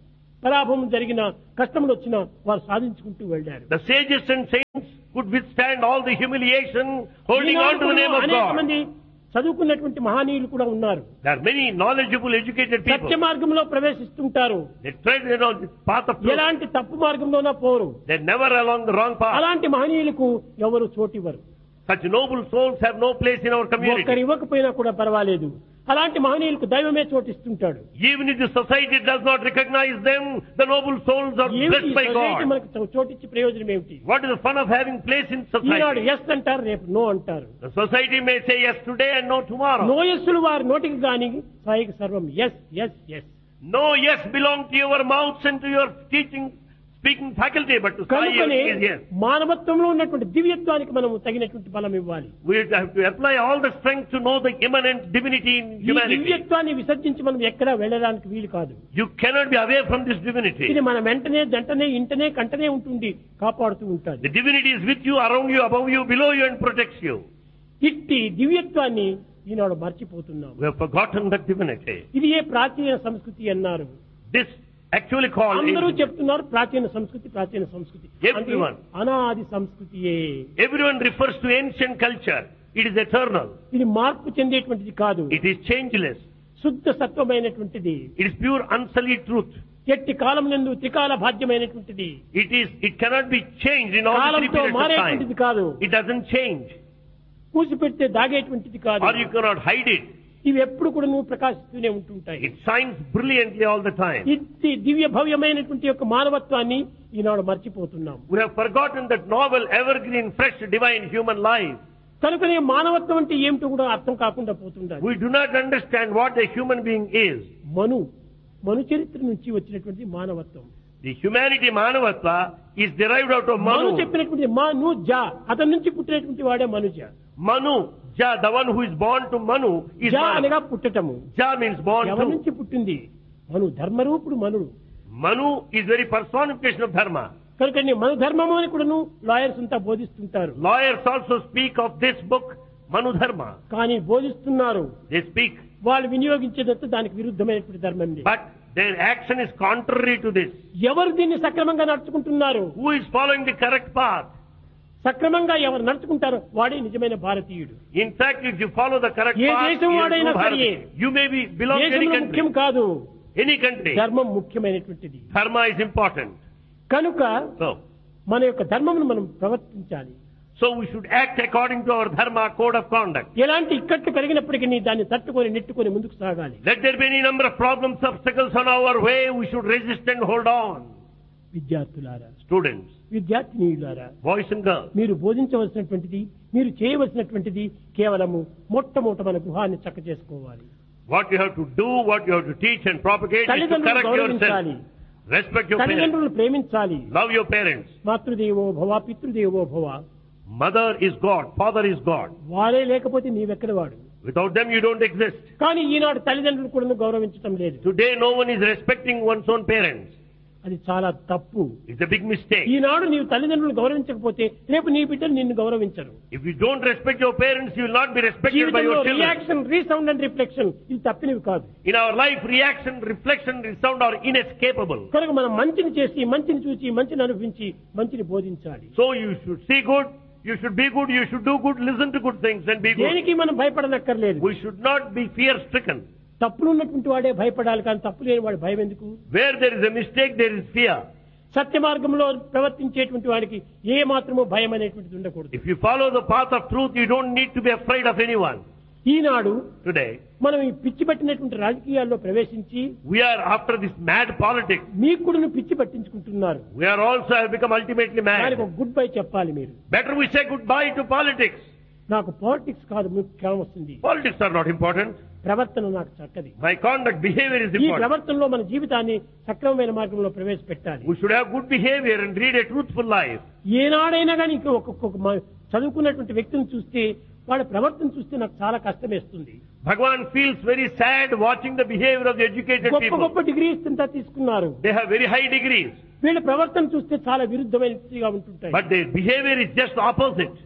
పరాభవం జరిగిన కష్టములు వచ్చినా వారు సాధించుకుంటూ వెళ్ళారు. The sages and saints could withstand all the humiliation holding on to the name of అనేక God. మంది చదువుకున్నటువంటి మహనీయులు కూడా ఉన్నారు. There are many knowledgeable, educated people. సత్య మార్గంలో ప్రవేశిస్తుంటారు. They tread you know, the path of truth. ఎలాంటి తప్పు మార్గంలోనా పోరు. They never along the wrong path. అలాంటి మహనీయులకు ఎవరు చోటివ్వరు. Such noble souls have no place in our ఒక్కరు community. ఇవ్వకపోయినా కూడా పర్వాలేదు. అలాంటి మహనీయులకు దైవమే చోటిస్తుంటాడు. Even if the society does not recognize them, the noble souls are blessed by God. మనకు చోటిచ్చి ప్రయోజనం ఏమిటి? What is the fun of having place in Eenadu society? Yes అంటారు, రేపు నో అంటారు. The society may say yes today and no tomorrow. No ఎస్సులు వారి నోటికి గాని సాయికి సర్వం yes yes yes. No yes belong to your mouths and to your teaching, speaking faculty, but to Sai కనుకనే is yes. మానవత్వంలో ఉన్నటువంటి దివ్యత్వానికి మనం తగినటువంటి బలం ఇవ్వాలి. We have to apply all the strength to know the immanent divinity in ఈ humanity. దివ్యత్వాన్ని విసర్జించి మనం ఎక్కడా వెళ్ళడానికి వీలు కాదు. You cannot be away from this divinity. ఇది మన వెంటనే జంటనే ఇంటనే కంటనే ఉంటుంది, కాపాడుతూ ఉంటుంది. The divinity is with you, around you, above you, below you, and protects you. ఇట్టి దివ్యత్వాన్ని ఈనాడు మర్చిపోతున్నాం. We have forgotten that divinity. ఇది ఏ ప్రాచీన సంస్కృతి అన్నారు. This actually called అందరూ చెప్తున్నారు ప్రాచీన సంస్కృతి ప్రాచీన సంస్కృతి. Everyone. అంటే అనాది సంస్కృతియే. Everyone refers to ancient culture. It is eternal. ఇది మార్పు చెందేటువంటిది కాదు. It is changeless. శుద్ధ సత్వమైనటువంటిది. It is pure unsullied truth. ఎట్టి కాలం నందు త్రికాల భాగ్యమైనటువంటిది. It is. It cannot be changed in all the three కాలంతో periods of మారేటువంటిది time. కాదు. It doesn't change. పూసి పెడితే దాగేటువంటిది కాదు. Or you cannot hide it. ఇవి ఎప్పుడు కూడా నువ్వు ప్రకాశిస్తూనే ఉంటుంటాయి. It shines brilliantly all the time. ఇది దివ్య భవ్యమైనటువంటి యొక్క మానవత్వాన్ని ఈనాడు మర్చిపోతున్నాం. We have forgotten that novel, evergreen, fresh, divine human life. కనుకనే మానవత్వం అంటే ఏమిటో కూడా అర్థం కాకుండా పోతుండాలి. We do not understand what a human being is. మను మను చరిత్ర నుంచి వచ్చినటువంటి మానవత్వం. The humanity Manavatva is derived out of Manu Manu. చెప్పినటువంటి మను జా అతని నుంచి పుట్టినటువంటి వాడే మనుజ. Manu, Ja, the one who is born to Manu is జా Manu. అనగా పుట్టటము. Ja means born ఎవరి to. నుంచి పుట్టింది? మను ధర్మరూపుడు మనుడు. Manu is very personification of Dharma. కనుక మను ధర్మము అని కూడాను లాయర్స్ అంతా బోధిస్తుంటారు. Lawyers also speak of this book, Manu Dharma. కానీ బోధిస్తున్నారు. They speak, వాళ్ళు వినియోగించేదంతా దానికి విరుద్ధమైనటువంటి ధర్మం. but their action is contrary to this. ఎవరు దీన్ని సక్రమంగా నడుచుకుంటున్నారు? Who is following the correct path? సక్రమంగా ఎవరు నడుచుకుంటారో వాడే నిజమైన భారతీయుడు. In fact, if you follow the correct A path, దేశం you are వాడైనా true సరే. Bharati. You may be belong to any దేశంలో country. ముఖ్యం కాదు, Any country. ధర్మం ముఖ్యమైనటువంటిది. Dharma is important. కనుక So, మన యొక్క ధర్మమును మనం ప్రవర్తించాలి. so we should act according to our Dharma code of conduct. ఎలాంటి ఇక్కట్లు కలిగినప్పటికీ దాన్ని తట్టుకొని నెట్టుకొని ముందుకు సాగాలి. Let there be any number of problems, obstacles on our way, we should resist and hold on. విద్యార్థులారా, Students, విద్యార్థినీయులారా, boys and girls, మీరు బోధించవలసినటువంటిది, మీరు చేయవలసినటువంటిది కేవలము మొట్టమొదట మన గృహాన్ని చక్క చేసుకోవాలి. what you have to do, what you have to teach and propagate is to తల్లిదండ్రులను correct గౌరవించాలి. yourself. Respect your parents. తల్లిదండ్రులను ప్రేమించాలి. Love your parents. మాతృదేవో భవ పితృదేవో భవ. Mother is God. Father is God. వారే లేకపోతే నీవెక్కడ వాడు? Without them you don't exist. కానీ ఈనాడు తల్లిదండ్రులు కూడా గౌరవించటం లేదు. Today no one is respecting one's own parents. అది చాలా తప్పు. It's a big mistake. ఈనాడు నీవు తల్లిదండ్రులు గౌరవించకపోతే రేపు నీ బిడ్డలు నిన్ను గౌరవించరు. If you don't respect your parents, you will not be respected by జీవితంలో your children. Reaction, resound and reflection ఇది తప్పినవి కాదు. In our life, reaction, reflection, resound are inescapable. కనుక మనం మంచిని చేసి, మంచిని చూసి, మంచిని అనుభవించి, మంచిని బోధించాలి. So you should see good, you should be good, you should do good, listen to good things and be good. దేనికి మనం భయపడనక్కర్లేదు. We should not be fear stricken. తప్పులు ఉన్నటువంటి వాడే భయపడాలి, కానీ తప్పు లేని వాడు భయం ఎందుకు? Where there is a mistake, there is fear. సత్య మార్గంలో ప్రవర్తించేటువంటి వాడికి ఏ మాత్రమూ భయం అనేటువంటిది ఉండకూడదు. If you follow the path of truth, you don't need to be afraid of anyone. Eenadu Today, మనం ఈ పిచ్చి పట్టినటువంటి రాజకీయాల్లో ప్రవేశించి we are after this mad politics. మీకు కూడా పిచ్చి పట్టించుకుంటున్నారు. We are also have become ultimately దానికి mad. ఒక గుడ్ బై చెప్పాలి మీరు. Better we say goodbye to politics. నాకు పాలిటిక్స్ కాదు ముఖ్యం వస్తుంది. Politics are not important. ప్రవర్తన నాకు చక్కది. My conduct, behavior is ఈ important. ప్రవర్తనలో మన జీవితాన్ని సక్రమమైన మార్గంలో ప్రవేశపెట్టాలి. We should have good behavior and lead a truthful life. ఏనాడైనా కానీ ఇంకా ఒక్కొక్క మ- చదువుకున్నటువంటి వ్యక్తిని చూస్తే వాడి ప్రవర్తన చూస్తే నాకు చాలా కష్టమేస్తుంది. Bhagavan feels very sad watching the behavior of the educated గొప్ప people. గొప్ప డిగ్రీస్ ఇంత తీసుకున్నారు. They have very high degrees, వీళ్ళ ప్రవర్తన చూస్తే చాలా విరుద్ధమైనదిగా ఉంటుంటాయి. but their behavior is just opposite.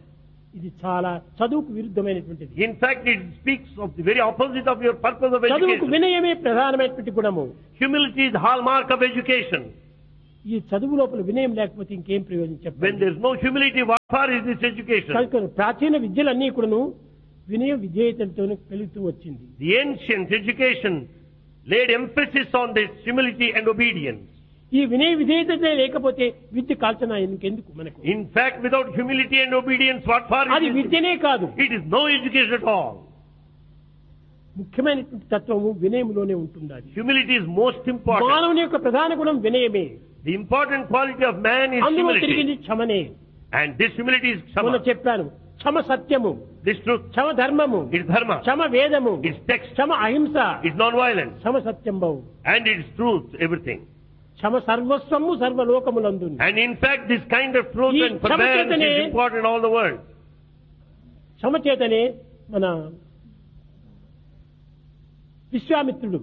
ఇది చాలా చదువుకు విరుద్ధమైనటువంటిది. In fact, it speaks of the very opposite of your purpose of చదువుకు education. వినయమే ప్రధానమైనటువంటి గుణము. Humility is the hallmark of education. ఈ చదువు లోపల వినయం లేకపోతే ఇంకేం ప్రయోజనం When చెప్పండి. there is no humility, what for is this education? కనుక ప్రాచీన విద్యలన్నీ కూడాను వినయ విధేయతలతో పెరుగుతూ వచ్చింది. The ancient education laid emphasis on this humility and obedience. ఈ వినయ విధేయత లేకపోతే విద్య కాల్చన ఇంకెందుకు మనకు? In fact, without humility and obedience, what for అది is this? విద్యనే కాదు. It is no education at all. ముఖ్యమైనటువంటి తత్వము వినయములోనే ఉంటుంది. అది Humility is most important. మానవుని యొక్క ప్రధాన గుణం వినయమే. The important quality of man is అందులో తిరిగింది humility. క్షమనే. And this humility is మొన్న Kshama. చెప్పాను, క్షమ సత్యము, This truth క్షమ ధర్మము, is Dharma. క్షమ వేదము, It's text. క్షమ అహింస, It's non-violence. క్షమ సత్యం బహు, And it's truth, everything. Kshama Sarvasvamu సర్వలోకములందు. And in fact, this kind of truth ఈ and forbearance క్షమచేతనే- is important in all the world. క్షమ చేతనే మన విశ్వామిత్రుడు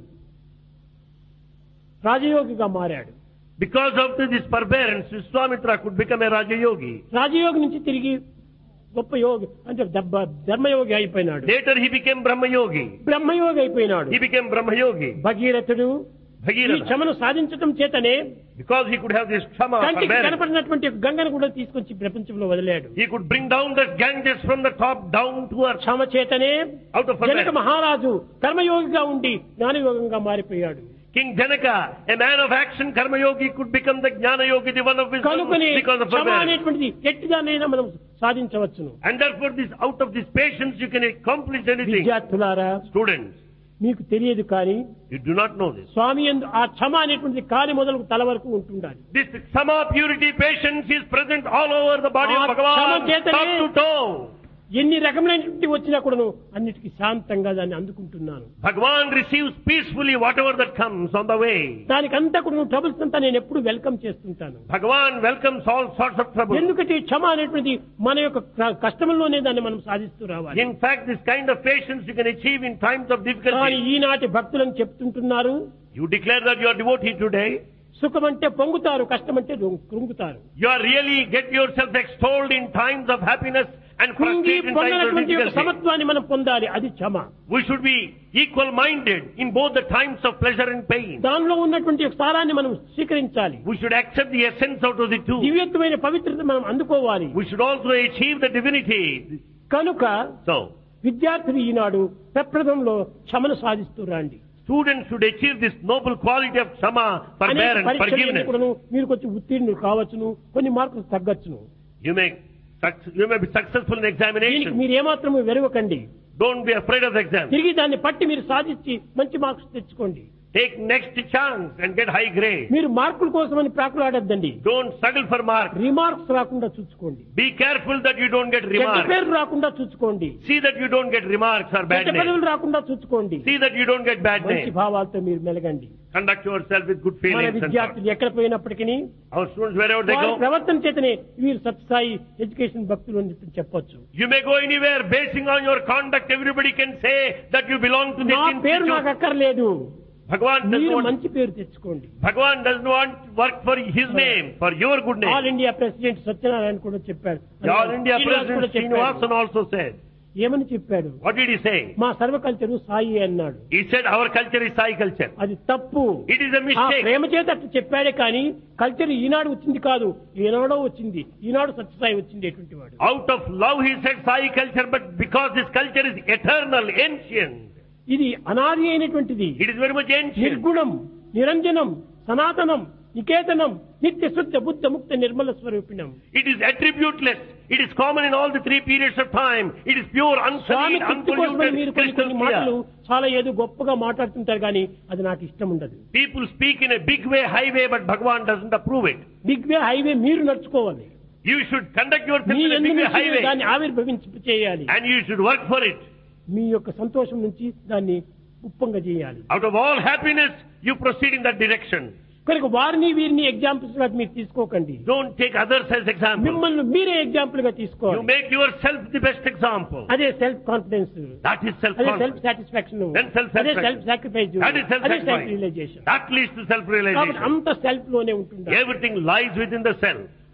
రాజయోగిగా మారాడు. Because of this forbearance, Vishwamitra could become a Raja Yogi. రాజయోగి నుంచి తిరిగి గొప్ప యోగి అంటే దబ్బ- ధర్మయోగి అయిపోయినాడు. Later he became Brahma Yogi. బ్రహ్మయోగి అయిపోయినాడు. He became Brahma Yogi. భగీరథుడు ఈ Bhagirath. క్షమను సాధించడం చేతనే Because he could have this Kshama, కంటికి forbearance. కనపడినటువంటి గంగను కూడా తీసుకొచ్చి ప్రపంచంలో వదిలాడు. He could bring down that Ganges from the top down to earth. క్షమ చేతనే Out of జనక forbearance. మహారాజు కర్మయోగిగా ఉండి జ్ఞానయోగంగా మారిపోయాడు. King Janaka, a man of action, Karma Yogi, could become the Jnana Yogi, the one of wisdom, కనుకని because of Kshama forbearance. అనేటువంటిది ఎట్టిదానైనా మనం సాధించవచ్చును. And therefore, this out of this patience, you can accomplish anything. విద్యార్థులారా, Students, మీకు తెలియదు కానీ you do not know this. స్వామి యందు ఆ క్షమ అనేటువంటిది కాలి మొదలకు తల వరకు ఉంటుండాలి. This Sama, purity, patience is present all over the body of Ah, Bhagavan, Sama Chetane- top to toe. ఎన్ని రకములైనటువంటి వచ్చినా కూడాను అన్నిటికీ శాంతంగా దాన్ని అందుకుంటున్నాను. Bhagavan receives peacefully whatever that comes on the way. దానికంతా కూడా ట్రబుల్స్ అంతా నేను ఎప్పుడు వెల్కమ్ చేస్తుంటాను. Bhagavan welcomes all sorts of trouble. ఎందుకంటే ఈ క్షమ అనేటువంటిది మన యొక్క క- కష్టంలోనే దాన్ని మనం సాధిస్తూ రావాలి. In fact, this kind of patience you can achieve in times of కానీ difficulty. ఈనాటి భక్తులను చెప్తుంటున్నారు, You declare that you are devotee today. సుఖం అంటే పొంగుతారు, కష్టం అంటే రొం- కృంగుతారు. You are really get yourself extolled in times of happiness and కృంగి frustration in times of పొందినటువంటి యొక్క difficulty. సమత్వాన్ని మనం పొందాలి, అది క్షమ. We should be equal-minded in both the times of pleasure and pain. దానిలో ఉన్నటువంటి యొక్క సారాన్ని మనం స్వీకరించాలి. We should accept the essence out of the two. దివ్యత్వమైన పవిత్రత మనం అందుకోవాలి. We should also achieve the divinity. కనుక So, విద్యార్థులు ఈనాడు ప్రప్రథంలో క్షమను సాధిస్తూ రండి. students should achieve this noble quality of Kshama, అనేక forbearance, పరీక్షలు forgiveness. కూడాను మీరు కొంచెం ఉత్తీర్ణులు కావచ్చును, కొన్ని మార్కులు తగ్గచ్చును. You may, suc- you may be successful in దీనికి examination. మీరు ఏమాత్రము వెరవకండి. Don't be afraid of the exam. తిరిగి దాన్ని పట్టి మీరు సాధించి మంచి మార్క్స్ తెచ్చుకోండి. Take next chance and get high grade. మీరు మార్కుల కోసమని ప్రాకులాడద్దండి. Don't struggle for marks. Remarks రాకుండా చూసుకోండి. Be careful that you don't get చెడ్డ remarks. పేరు రాకుండా చూసుకోండి. See that you don't get remarks or bad చెడ్డ names. పదవులు రాకుండా చూసుకోండి. See that you don't get bad మంచి names. భావాలతో మీరు మెలగండి. Conduct yourself with good మన feelings and thoughts. విద్యార్థులు ఎక్కడ పోయినప్పటికీ Our students, wherever they వారి go, ప్రవర్తన చేతనే వీరు సత్సాయి ఎడ్యుకేషన్ భక్తులు అని చెప్పి చెప్పొచ్చు. you may go anywhere. Basing on your conduct, everybody can say that you belong to this నా పేరు నాకు institute. అక్కర్లేదు, Bhagavan doesn't మీరు want, మంచి పేరు తెచ్చుకోండి. Bhagavan doesn't want work for his name, for your good all name. India president Satyanarayana కూడా చెప్పాడు. The All India శ్రీనివాస్ కూడా President చెప్పాడు. Srinivasan also said. ఏమని చెప్పాడు? What did he say? మా సర్వకల్చరు సాయి అన్నాడు. He said our culture is Sai culture. అది తప్పు. It is a ఆ mistake. ప్రేమ చేత అట్లా చెప్పాడే కానీ కల్చర్ ఈనాడు వచ్చింది కాదు, ఈనాడో వచ్చింది. ఈనాడు సత్యసాయి వచ్చింది ఎటువంటి వాడు. Out of love he said Sai culture, but because this culture is eternal, ancient. ఇది అనాది అయినటువంటిది. It is very much ancient. నిర్గుణం, నిరంజనం, సనాతనం, నికేతనం, నిత్య శుద్ధ బుద్ధ ముక్త Nirmala స్వరూపిణం. It is attributeless. It is common in all the three periods of time. It is pure, Swamy unsullied, తృప్తి కోసమని మీరు unpolluted, కొన్ని crystal కొన్ని మాటలు clear. చాలా ఏదో గొప్పగా మాట్లాడుతుంటారు కానీ అది నాకు ఇష్టం ఉండదు. People speak in a big way, highway, but Bhagavan doesn't approve it. Big way highway మీరు నడుచుకోవాలి. You should conduct yourself me in a ఎందు big way, నుంచి highway, దాన్ని ఆవిర్భవించి చేయాలి. and you should work for it. మీ యొక్క సంతోషం నుంచి దాన్ని ఉప్పంగా చేయాలి. Out of all happiness, you proceed in that direction. కనుక వారిని వీరిని ఎగ్జాంపుల్స్ గా మీరు తీసుకోకండి. Don't take others as example. మిమ్మల్ని మీరే ఎగ్జాంపుల్ గా You తీసుకోవాలి. make yourself the best example. అదే సెల్ఫ్ కాన్ఫిడెన్స్, That is అదే self-confidence. సెల్ఫ్ సాటిస్ఫాక్షన్, Then అదే self-satisfaction. Self sacrifice, That is అదే self self-sacrifice. Realisation. That leads to కాబట్టి self-realization. అంత సెల్ఫ్ లోనే ఉంటుంది. Everything lies within the self.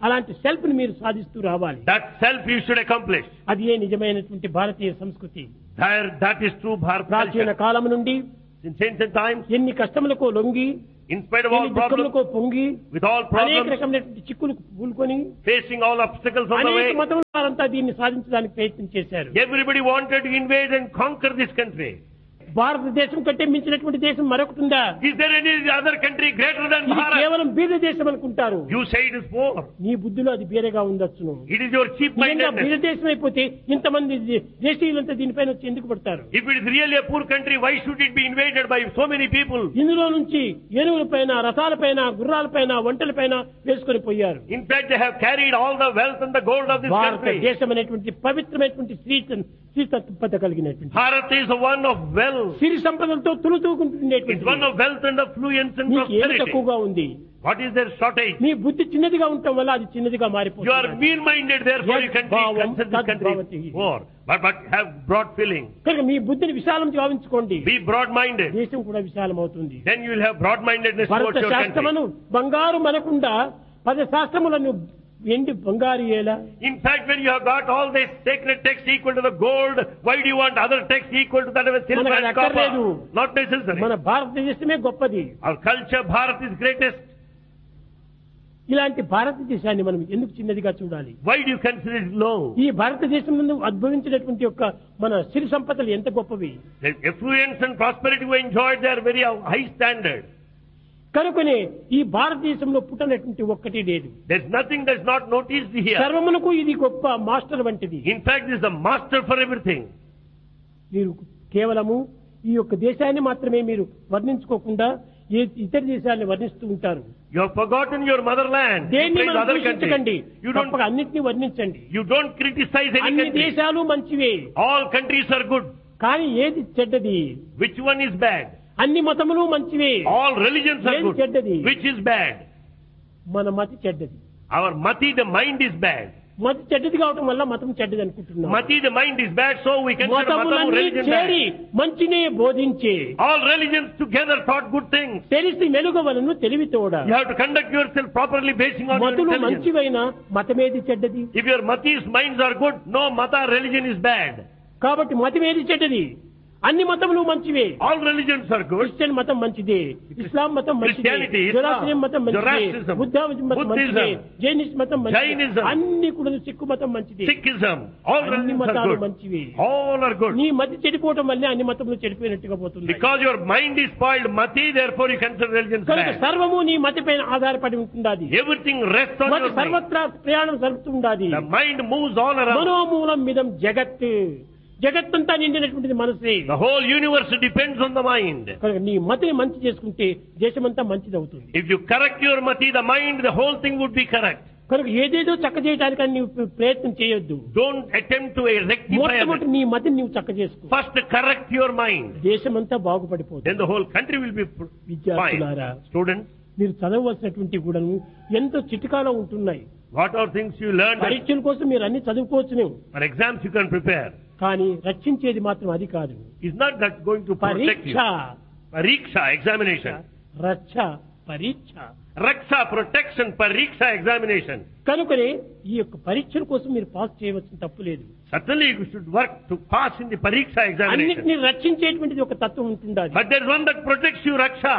అలాంటి self ని మీరు సాధిస్తూ రావాలి. That self you should accomplish. అది ఏ నిజమైనటువంటి భారతీయ సంస్కృతి. There, that is true Bharat ప్రాచీన culture. కాలం నుండి Since ancient times, ఎన్ని కష్టములకు లొంగి in spite of all ఎన్ని problems, దుఃఖములకు పొంగి with all అనేక problems, రకమైనటువంటి చిక్కులు పూలుకొని facing all obstacles on the అనేక way, మతముల వారంతా దీన్ని సాధించడానికి ప్రయత్నం చేశారు. everybody wanted to invade and conquer this country. భారతదేశం కంటే మించినటువంటి దేశం మరొకటి ఉందా? Is there any other country greater than ఇది Bharat? కేవలం బీద దేశం అనుకుంటారు. You say it is poor. నీ బుద్ధిలో అది బేరేగా ఉండొచ్చును. It is your cheap నిజంగా బీద mindedness. దేశం అయిపోతే ఇంతమంది దే- దేశీయులంతా దీనిపైన వచ్చి ఎందుకు పడతారు? If it is really a poor country, why should it be invaded by so many people? ఇందులో నుంచి ఏనుగుల పైన, రథాల పైన, గుర్రాల పైన, ఒంటల పైన వేసుకొని పోయారు. In fact, they have carried all the wealth and the gold of this country. భారతదేశం అనేటువంటి పవిత్రమైనటువంటి శ్రీ శ్రీ తత్వత కలిగినటువంటి Bharat is the one of wealth. సిరి సంపదలతో It's తులుతూకుంటున్నటువంటి one of wealth and affluence and మీకు ఏమి prosperity. తక్కువగా ఉంది? What is their shortage? మీ బుద్ధి చిన్నదిగా ఉండటం వల్ల అది చిన్నదిగా You are మారిపోతుంది. mean-minded, therefore you can Yad consider this country bhavati. poor. But, but have broad feeling. కనుక మీ బుద్ధిని విశాలం గావించుకోండి. Be broad-minded. దేశం కూడా విశాలం అవుతుంది. Then you will have broad-mindedness Bharata towards your country. శాస్త్రమును బంగారు మనకుండా పద శాస్త్రములను ఎండి బంగారు ఎలా? In fact, when you have got all these sacred texts equal to the gold, why do you want other texts equal to that of a silver మనకు and అది అక్కర్లేదు. copper? Not necessary. మన భారతదేశమే గొప్పది. Our culture, Bharat is greatest. ఇలాంటి భారతదేశాన్ని మనం ఎందుకు చిన్నదిగా చూడాలి? Why do you consider it low? ఈ భారతదేశం నుండి ఉద్భవించినటువంటి యొక్క మన సిరి సంపదలు ఎంత గొప్పవి. The affluence and prosperity we enjoyed, they are very high standard. కనుకనే ఈ భారతదేశంలో పుట్టనటువంటి ఒక్కటి లేదు. There's nothing that's not noticed here. సర్వమునకు ఇది గొప్ప మాస్టర్ వంటిది. In fact, this is the master for everything. మీరు కేవలము ఈ యొక్క దేశాన్ని మాత్రమే మీరు వర్ణించుకోకుండా ఏ ఇతర దేశాలను వర్ణిస్తూ ఉంటారు. You have forgotten your motherland. You దేన్ని praise మనం other దూషించకండి. countries. You don't, తప్పక అన్నిటినీ వర్ణించండి. you don't criticize any అన్ని country. దేశాలు మంచివే. All countries are good. కానీ ఏది చెడ్డది? Which one is bad? అన్ని మతములు మంచివే. All religions are ఏది good. చెడ్డది? Which is bad? మన మతి చెడ్డది. Our mati, the mind is bad. మతి చెడ్డది కావటం వల్ల మతం చెడ్డది అనుకుంటున్నాం. Mati, the mind is bad, so we consider matamu మతములన్నీ religion చేరి bad. మంచినే బోధించే All religions together taught good things. తెలిసి మెలుగవలను తెలివితోడ. You have to conduct yourself properly basing on your మతులు intelligence. మంచివైన మతమేది చెడ్డది? If your matis minds are good, no mata religion is bad. కాబట్టి మతమేది చెడ్డది? అన్ని మతములు మంచివే. All religions are good. Christian మతం మంచిదే, ఇస్లాం మతం మంచిదే, Christianity, Islam, జొరాస్ట్రియన్ మతం మంచిదే, Zoroastrianism, బుద్ధాయిజం మతం మంచిదే, Buddhism, జైనిస్ట్ మతం మంచిదే, Jainism, అన్ని కూడా సిక్కు మతం మంచిదే. Sikhism, all అన్ని religions are మతాలు good. మంచివే. All are good. నీ మతి చెడిపోవటం వల్లే అన్ని మతములు చెడిపోయినట్టుగా పోతుంది. Because your mind is spoiled, mati, therefore you consider religions కనుక bad. సర్వము నీ మతి పైన ఆధారపడి ఉంటుండాది. Everything rests on మతి your mind. సర్వత్రా ప్రయాణం జరుపుతుండాది. The mind moves all around. మనోమూలం మిదం జగత్. జగత్తంతా నిండినటువంటిది మనసే. The whole universe depends on the mind. కనుక నీ మతిని మంచి చేసుకుంటే దేశమంతా మంచిది అవుతుంది. If you correct your mati, the mind, the whole thing would be correct. కనుక ఏదేదో చక్క చేయడానికి నీవు ప్రయత్నం చేయొద్దు. Don't attempt to rectify మొట్టమొదటి everything. నీ మతిని నీవు చక్క చేసుకో. First correct your mind. దేశమంతా బాగుపడిపోతుంది. Then the whole country will be fine. విద్యార్థులారా, Students, మీరు చదవవలసినటువంటి కూడాను ఎంతో చిటికాలో ఉంటున్నాయి. what are things you learned? పరీక్షల కోసం మీరు అన్ని చదువుకోవచ్చు. For exams you can prepare. కానీ రక్షించేది మాత్రం అది కాదు. It's not that going to protect పరీక్ష, you. Pariksha, examination. రక్ష, పరీక్ష. Raksha, protection, pariksha, examination. కనుకనే ఈ యొక్క పరీక్షల కోసం మీరు పాస్ చేయవలసిన తప్పు లేదు. Certainly you should work to pass in the pariksha examination. అన్నిటిని రక్షించేటువంటిది ఒక తత్వం ఉంటుండాలి. But there's one that protects you, Raksha.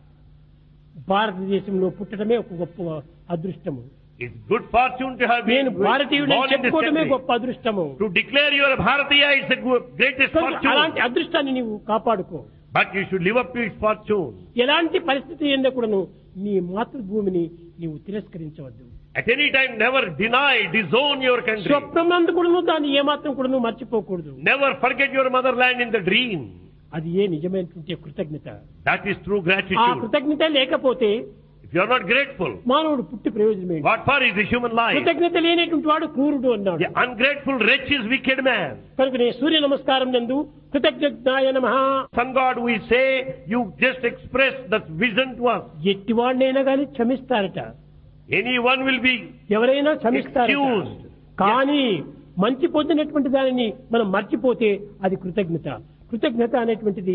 భారతదేశంలో పుట్టడమే ఒక గొప్ప అదృష్టము. It's good fortune to have been నేను భారతీయుడని born in this చెప్పుకోవడమే country. గొప్ప అదృష్టము. To declare you are a Bharatiya is the good- greatest కనుక అలాంటి fortune. అదృష్టాన్ని నీవు కాపాడుకో. But you should live up to its fortune. ఎలాంటి పరిస్థితి ఎందు కూడాను నీ మాతృభూమిని నీవు తిరస్కరించవద్దు. At any time, never deny, disown your country. స్వప్నం నందు కూడాను దాన్ని ఏమాత్రం కూడాను మర్చిపోకూడదు. Never forget your motherland in the dream. అది ఏ నిజమైనటువంటి కృతజ్ఞత. That is true ఆ gratitude. కృతజ్ఞత లేకపోతే If you are not grateful, మానవుడు పుట్టి ప్రయోజనం ఏంటి? what for is the human life? కృతజ్ఞత లేనటువంటి వాడు క్రూరుడు అన్నాడు. The ungrateful wretch is wicked man. కనుక నేను సూర్య నమస్కారం నందు కృతజ్ఞాయ నమః Sun God, we say, you just express that vision to us. ఎట్టివాడినైనా కానీ క్షమిస్తారట. Anyone will be ఎవరైనా క్షమిస్తారట. excused. కానీ మంచి పొందినటువంటి దానిని మనం మర్చిపోతే అది కృతజ్ఞత. కృతజ్ఞత అనేటువంటిది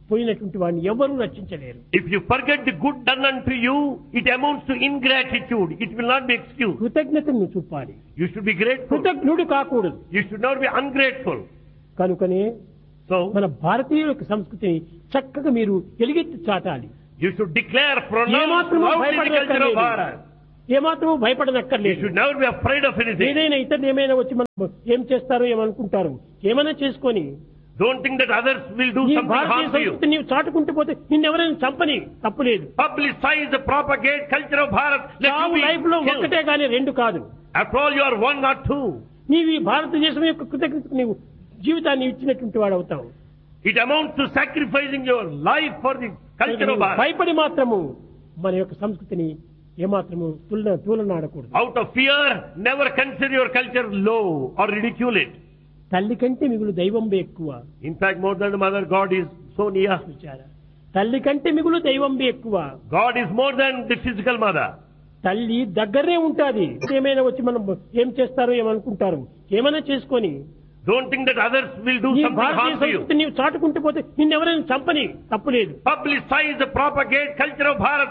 పోయినటువంటి వాడిని ఎవరూ రక్షించలేరు. If you forget the good done unto you, it amounts to ingratitude. It will not be excused. కృతజ్ఞతను చూపాలి. You should be grateful. కృతజ్ఞుడు కాకూడదు. You should not be ungrateful. కనుకనే So, మన భారతీయుల యొక్క సంస్కృతిని చక్కగా మీరు ఎలుగెత్తి చాటాలి. you should declare, pronounce ఏమాత్రము loudly the culture of భయపడనక్కర్లేదు. Bharat. ఏమాత్రము You భయపడనక్కర్లేదు. should never be afraid of anything. ఏదైనా ఇతరులు ఏమైనా వచ్చి మనం ఏం చేస్తారో ఏమనుకుంటారు ఏమైనా చేసుకొని Don't think that others will do నీ something Bharatiya harm to you. సంస్కృతి నీవు చాటుకుంటూ పోతే నిన్నెవరైనా చంపని తప్పులేదు. Publicize the propagate culture of Bharat. Let you చావు be లైఫ్ లో killed. ఒక్కటే కానీ రెండు కాదు. After all, you are one, not two. నీవు ఈ భారతదేశం యొక్క కృతజ్ఞతకు నీవు జీవితాన్ని ఇచ్చినటువంటి వాడు అవుతావు. It amounts to sacrificing your life for the culture of Bharat. భయపడి మాత్రము మన యొక్క సంస్కృతిని ఏమాత్రము తులన తూలనాడకూడదు. Out of fear, never consider your culture low or ridicule it. తల్లి కంటే మిగులు దైవం ఎక్కువ. In fact, more than the mother, God is so near. తల్లి కంటే మిగులు దైవం ఎక్కువ. God is more than the physical mother. తల్లి దగ్గరనే ఉంటాది. ఏమైనా వచ్చి మనం ఏం చేస్తారో ఏమనుకుంటారు ఏమైనా చేసుకొని Don't think that others will do నీ something Bharatiya harm to you. సంస్కృతి నీవు చాటుకుంటూ పోతే నిన్నెవరైనా చంపని తప్పులేదు. Publicize the propagate culture of Bharat.